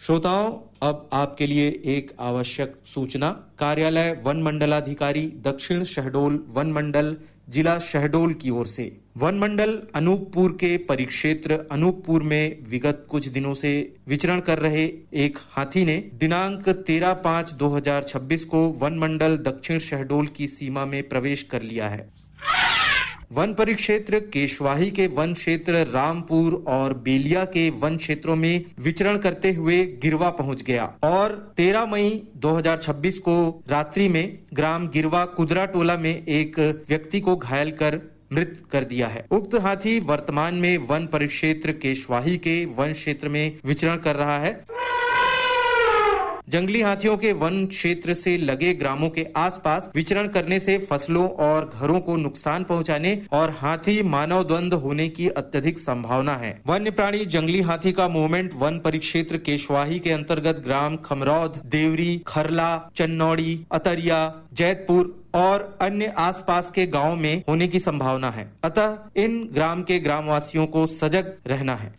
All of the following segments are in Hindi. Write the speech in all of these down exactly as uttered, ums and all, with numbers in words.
श्रोताओं, अब आपके लिए एक आवश्यक सूचना। कार्यालय वन मंडलाधिकारी दक्षिण शहडोल वन मंडल जिला शहडोल की ओर से वन मंडल अनूपपुर के परिक्षेत्र अनूपपुर में विगत कुछ दिनों से विचरण कर रहे एक हाथी ने दिनांक तेरह पाँच दो हजार छब्बीस को वन मंडल दक्षिण शहडोल की सीमा में प्रवेश कर लिया है। वन परिक्षेत्र केशवाही के वन क्षेत्र रामपुर और बेलिया के वन क्षेत्रों में विचरण करते हुए गिरवा पहुंच गया और तेरह मई दो हजार छब्बीस को रात्रि में ग्राम गिरवा कुदरा टोला में एक व्यक्ति को घायल कर मृत कर दिया है। उक्त हाथी वर्तमान में वन परिक्षेत्र केशवाही के वन क्षेत्र में विचरण कर रहा है। जंगली हाथियों के वन क्षेत्र से लगे ग्रामों के आसपास विचरण करने से फसलों और घरों को नुकसान पहुंचाने और हाथी मानव द्वंद होने की अत्यधिक संभावना है। वन्य प्राणी जंगली हाथी का मूवमेंट वन परिक्षेत्र केशवाही के अंतर्गत ग्राम खमरौद, देवरी, खरला, चन्नौड़ी, अतरिया, जैतपुर और अन्य आसपास के गांवों में होने की संभावना है। अतः इन ग्राम के ग्रामवासियों को सजग रहना है।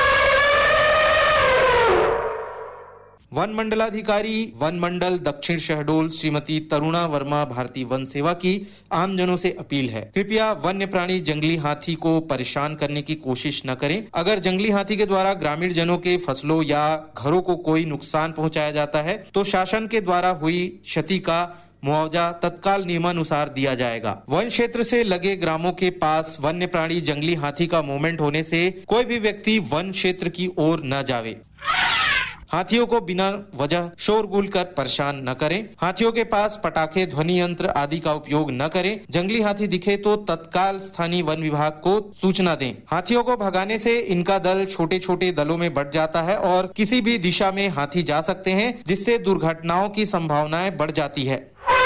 वन मंडलाधिकारी वन मंडल दक्षिण शहडोल श्रीमती तरुणा वर्मा भारतीय वन सेवा की आमजनों से अपील है, कृपया वन्य प्राणी जंगली हाथी को परेशान करने की कोशिश न करें। अगर जंगली हाथी के द्वारा ग्रामीण जनों के फसलों या घरों को कोई नुकसान पहुंचाया जाता है तो शासन के द्वारा हुई क्षति का मुआवजा तत्काल नियमानुसार दिया जाएगा। वन क्षेत्र से लगे ग्रामों के पास वन्य प्राणी जंगली हाथी का मूवमेंट होने से कोई भी व्यक्ति वन क्षेत्र की ओर न जावे। हाथियों को बिना वजह शोरगुल कर परेशान न करें। हाथियों के पास पटाखे, ध्वनि यंत्र आदि का उपयोग न करें। जंगली हाथी दिखे तो तत्काल स्थानीय वन विभाग को सूचना दें। हाथियों को भगाने से इनका दल छोटे छोटे दलों में बढ़ जाता है और किसी भी दिशा में हाथी जा सकते हैं, जिससे दुर्घटनाओं की संभावनाएं बढ़ जाती है।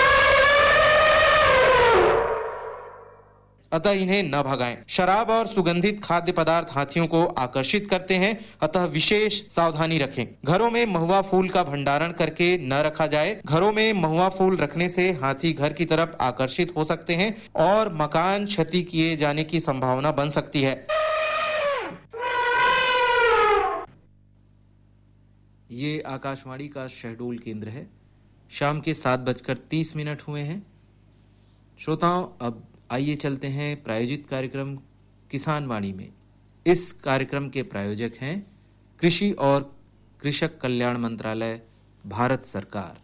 अतः इन्हें न भगाएं। शराब और सुगंधित खाद्य पदार्थ हाथियों को आकर्षित करते हैं, अतः विशेष सावधानी रखें। घरों में महुआ फूल का भंडारण करके न रखा जाए। घरों में महुआ फूल रखने से हाथी घर की तरफ आकर्षित हो सकते हैं और मकान क्षति किए जाने की संभावना बन सकती है। ये आकाशवाणी का शहडोल केंद्र है। शाम के सात बजकर तीस मिनट हुए हैं। श्रोताओं, अब आइए चलते हैं प्रायोजित कार्यक्रम किसान वाणी में। इस कार्यक्रम के प्रायोजक हैं कृषि और कृषक कल्याण मंत्रालय, भारत सरकार।